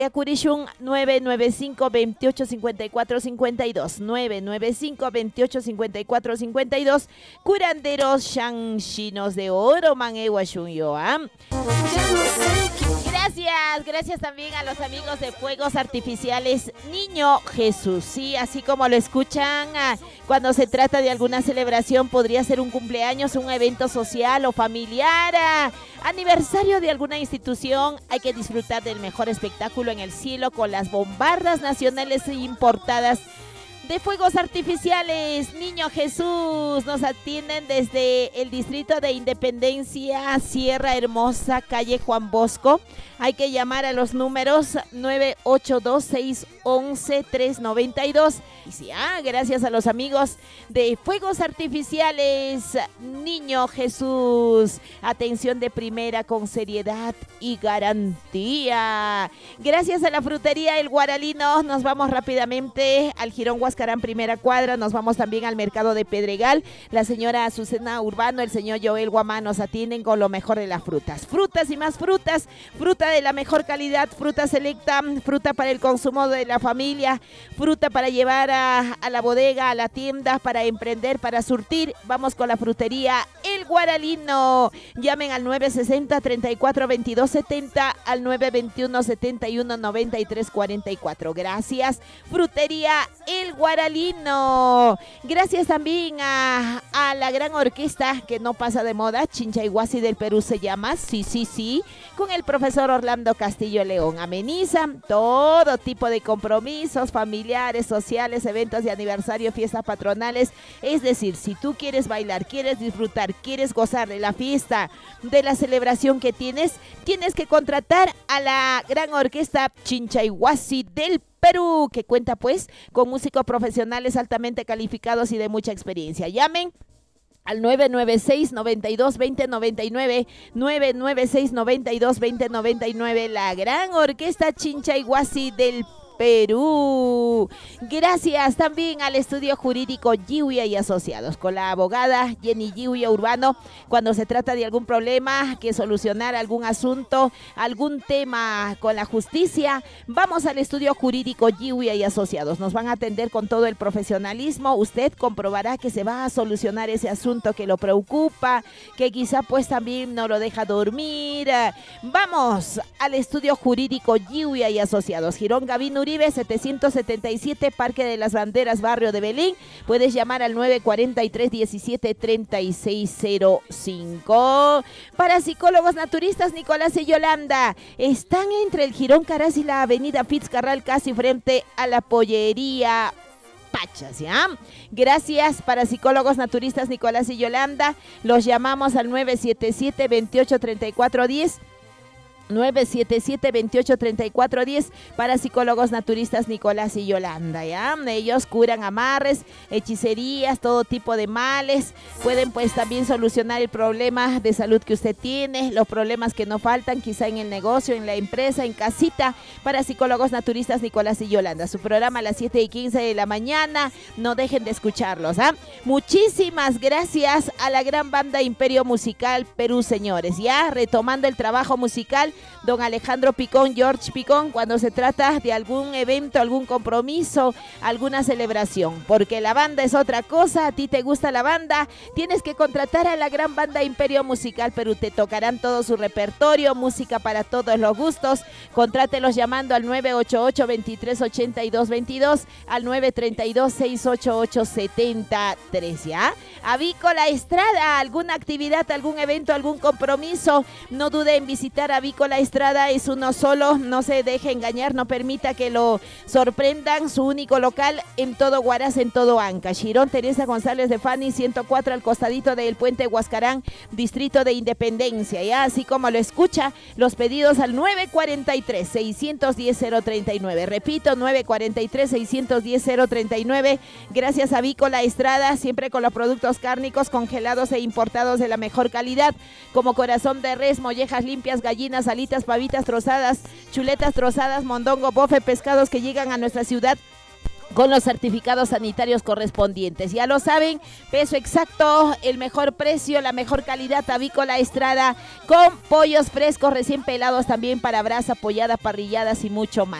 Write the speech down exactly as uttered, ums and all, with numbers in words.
Curishun nueve nueve cinco, veintiocho, cincuenta y cuatro, cincuenta y dos, nueve nueve cinco, veintiocho, cincuenta y cuatro, cincuenta y dos. Curanderos Shangshinos de Oro, Manewa Shunyoam. Gracias, gracias también a los amigos de Fuegos Artificiales Niño Jesús. Sí, así como lo escuchan, cuando se trata de alguna celebración, podría ser un cumpleaños, un evento social o familiar, aniversario de alguna institución, hay que disfrutar del mejor espectáculo en el cielo con las bombardas nacionales e importadas de Fuegos Artificiales Niño Jesús. Nos atienden desde el distrito de Independencia, Sierra Hermosa, calle Juan Bosco. Hay que llamar a los números nueve ocho dos, seis once, tres noventa y dos. Y sí, ah, gracias a los amigos de Fuegos Artificiales Niño Jesús. Atención de primera con seriedad y garantía. Gracias a la frutería El Guaralino, nos vamos rápidamente al Jirón Huascarán, primera cuadra. Nos vamos también al mercado de Pedregal. La señora Azucena Urbano, el señor Joel Guamán nos atienden con lo mejor de las frutas. Frutas y más frutas. Fruta de la mejor calidad, fruta selecta, fruta para el consumo de la familia, fruta para llevar a, a la bodega, a la tienda, para emprender, para surtir. Vamos con la frutería El Guaralino. Llamen al nueve sesenta, treinta y cuatro, veintidós setenta, al nueve veintiuno, setenta y uno, noventa y tres cuarenta y cuatro. Gracias, frutería El Guaralino. Gracias también a, a la gran orquesta que no pasa de moda, Chinchayhuasi del Perú se llama, sí, sí, sí, con el profesor Orlando Castillo León. Ameniza todo tipo de compromisos familiares, sociales, eventos de aniversario, fiestas patronales. Es decir, si tú quieres bailar, quieres disfrutar, quieres gozar de la fiesta, de la celebración que tienes, tienes que contratar a la gran orquesta Chinchayhuasi del Perú, que cuenta pues con músicos profesionales altamente calificados y de mucha experiencia. Llamen al nueve nueve seis, noventa y dos, veinte noventa y nueve, nueve nueve seis, noventa y dos, veinte noventa y nueve, la gran orquesta Chinchayhuasi del Perú. Gracias también al estudio jurídico Giuya y Asociados, con la abogada Jenny Giuya Urbano. Cuando se trata de algún problema, que solucionar algún asunto, algún tema con la justicia, vamos al estudio jurídico Giuya y Asociados. Nos van a atender con todo el profesionalismo. Usted comprobará que se va a solucionar ese asunto que lo preocupa, que quizá pues también no lo deja dormir. Vamos al estudio jurídico Giuya y Asociados, Girón Gavino Uribe setecientos setenta y siete, Parque de las Banderas, barrio de Belén. Puedes llamar al nueve cuatro tres, diecisiete, treinta y seis cero cinco. Para psicólogos naturistas, Nicolás y Yolanda están entre el Jirón Caraz y la avenida Fitzcarral, casi frente a la pollería Pachas, ¿ya? Gracias. Para psicólogos naturistas, Nicolás y Yolanda, los llamamos al nueve siete siete, veintiocho, treinta y cuatro diez. nueve siete siete, veintiocho, treinta y cuatro diez. Para psicólogos naturistas Nicolás y Yolanda, ¿ya? Ellos curan amarres, hechicerías, todo tipo de males. Pueden pues también solucionar el problema de salud que usted tiene, los problemas que no faltan quizá en el negocio, en la empresa, en casita. Para psicólogos naturistas Nicolás y Yolanda, su programa a las siete y quince de la mañana, no dejen de escucharlos, ¿ah? Muchísimas gracias a la gran banda Imperio Musical Perú, señores, ya retomando el trabajo musical. Don Alejandro Picón, George Picón, cuando se trata de algún evento, algún compromiso, alguna celebración, porque la banda es otra cosa. A ti te gusta la banda, tienes que contratar a la gran banda Imperio Musical Perú. Te tocarán todo su repertorio, música para todos los gustos. Contrátelos llamando al nueve ocho ocho, veintitrés ochenta y dos veintidós, al nueve treinta y dos, seiscientos ochenta y ocho, setenta y tres, ¿ya? Avícola Estrada, alguna actividad, algún evento, algún compromiso, no dude en visitar Avícola Estrada. Es uno solo, no se deje engañar, no permita que lo sorprendan. Su único local en todo Huaraz, en todo Anca. Girón Teresa González de Fani, ciento cuatro, al costadito del puente Huascarán, distrito de Independencia, ya así como lo escucha. Los pedidos al nueve cuatro tres, seiscientos diez, cero treinta y nueve. Repito, nueve cuatro tres, seiscientos diez, cero treinta y nueve. Gracias a Avícola Estrada, siempre con los productos cárnicos congelados e importados de la mejor calidad, como corazón de res, mollejas limpias, gallinas, alitas, pavitas trozadas, chuletas trozadas, mondongo, bofe, pescados que llegan a nuestra ciudad con los certificados sanitarios correspondientes. Ya lo saben, peso exacto, el mejor precio, la mejor calidad, Avícola Estrada, con pollos frescos recién pelados también para brasa, pollada, parrilladas y mucho más.